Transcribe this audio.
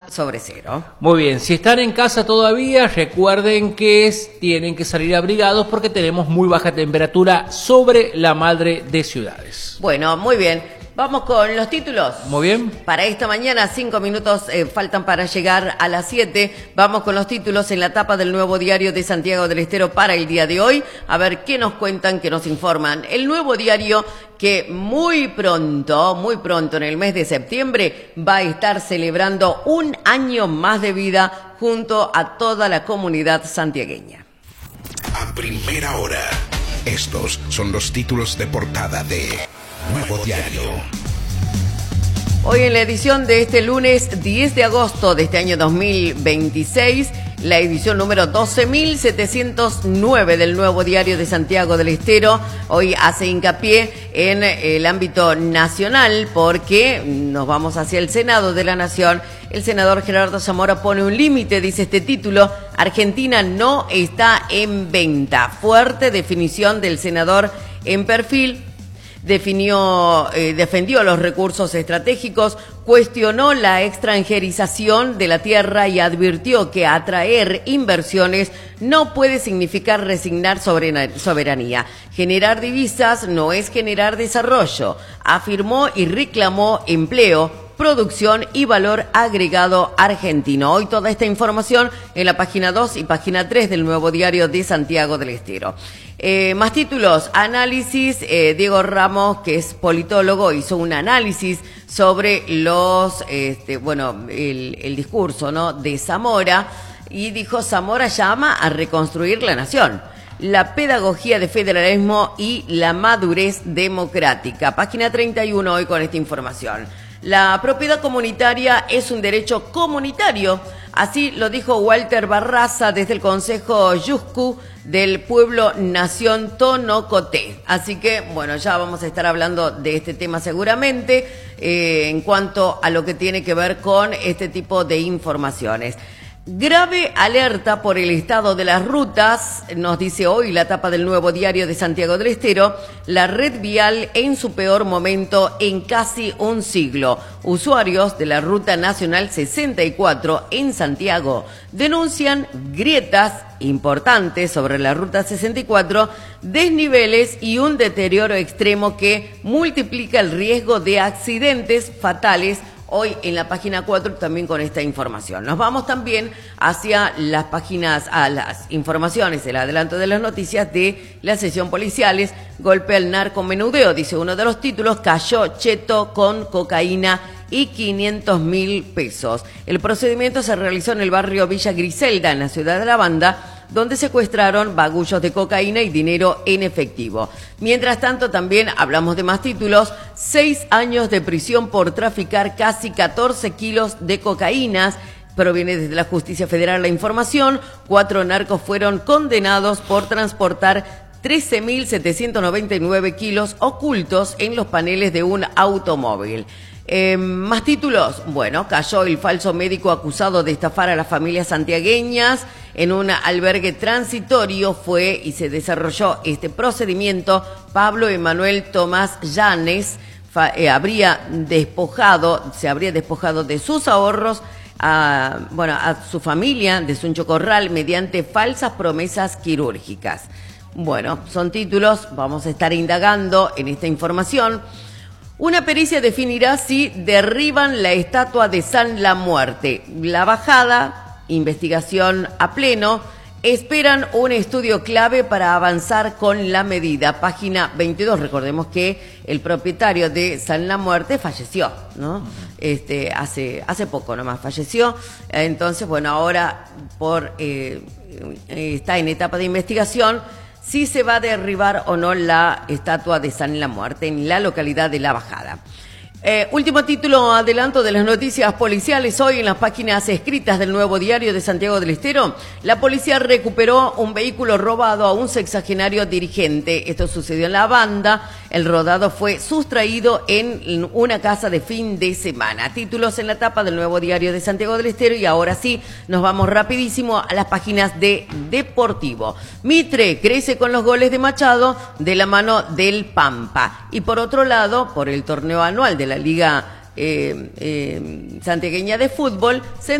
sobre cero. Muy bien, si están en casa todavía, recuerden que tienen que salir abrigados porque tenemos muy baja temperatura sobre la madre de ciudades. Bueno, muy bien. Vamos con los títulos. Muy bien. Para esta mañana, 5 minutos faltan para llegar a las 7. Vamos con los títulos en la tapa del Nuevo Diario de Santiago del Estero para el día de hoy. A ver qué nos cuentan, qué nos informan. El Nuevo Diario que muy pronto en el mes de septiembre, va a estar celebrando un año más de vida junto a toda la comunidad santiagueña. A primera hora, estos son los títulos de portada de Nuevo Diario. Hoy en la edición de este lunes 10 de agosto de este año 2026, la edición número 12.709 del Nuevo Diario de Santiago del Estero, hoy hace hincapié en el ámbito nacional porque nos vamos hacia el Senado de la Nación. El senador Gerardo Zamora pone un límite, dice este título: Argentina no está en venta. Fuerte definición del senador en perfil. Defendió los recursos estratégicos, cuestionó la extranjerización de la tierra y advirtió que atraer inversiones no puede significar resignar soberanía. Generar divisas no es generar desarrollo, afirmó y reclamó empleo, producción y valor agregado argentino. Hoy toda esta información en la página 2 y página 3 del Nuevo Diario de Santiago del Estero. Más títulos, análisis, Diego Ramos, que es politólogo, hizo un análisis sobre el discurso, ¿no?, de Zamora, y dijo: Zamora llama a reconstruir la nación, la pedagogía de federalismo y la madurez democrática. Página 31 hoy con esta información. La propiedad comunitaria es un derecho comunitario, así lo dijo Walter Barraza desde el Consejo Yuscu del Pueblo Nación Tonocoté. Así que, bueno, ya vamos a estar hablando de este tema seguramente en cuanto a lo que tiene que ver con este tipo de informaciones. Grave alerta por el estado de las rutas, nos dice hoy la tapa del Nuevo Diario de Santiago del Estero, la red vial en su peor momento en casi un siglo. Usuarios de la Ruta Nacional 64 en Santiago denuncian grietas importantes sobre la Ruta 64, desniveles y un deterioro extremo que multiplica el riesgo de accidentes fatales. Hoy en la página 4 también con esta información. Nos vamos también hacia las páginas, a las informaciones, el adelanto de las noticias de la sesión policiales. Golpe al narcomenudeo, dice uno de los títulos: cayó cheto con cocaína y 500.000 pesos. El procedimiento se realizó en el barrio Villa Griselda, en la ciudad de La Banda, donde secuestraron bagullos de cocaína y dinero en efectivo. Mientras tanto, también hablamos de más títulos: 6 años de prisión por traficar casi 14 kilos de cocaína. Proviene desde la Justicia Federal la información. 4 narcos fueron condenados por transportar 13.799 kilos ocultos en los paneles de un automóvil. Más títulos. Bueno, cayó el falso médico acusado de estafar a las familias santiagueñas. En un albergue transitorio fue y se desarrolló este procedimiento. Pablo Emanuel Tomás Llanes se habría despojado de sus ahorros a su familia de Suncho Corral mediante falsas promesas quirúrgicas. Bueno, son títulos, vamos a estar indagando en esta información. Una pericia definirá si derriban la estatua de San La Muerte. La bajada, investigación a pleno, esperan un estudio clave para avanzar con la medida. Página 22, recordemos que el propietario de San La Muerte falleció, ¿no? Hace poco nomás falleció. Entonces, bueno, ahora está en etapa de investigación si se va a derribar o no la estatua de San La Muerte en la localidad de La Bajada. Último título, adelanto de las noticias policiales hoy en las páginas escritas del Nuevo Diario de Santiago del Estero. La policía recuperó un vehículo robado a un sexagenario dirigente. Esto sucedió en La Banda. El rodado fue sustraído en una casa de fin de semana. Títulos en la tapa del Nuevo Diario de Santiago del Estero. Y ahora sí, nos vamos rapidísimo a las páginas de Deportivo. Mitre crece con los goles de Machado de la mano del Pampa. Y por otro lado, por el torneo anual de la Liga Santiagueña de Fútbol, se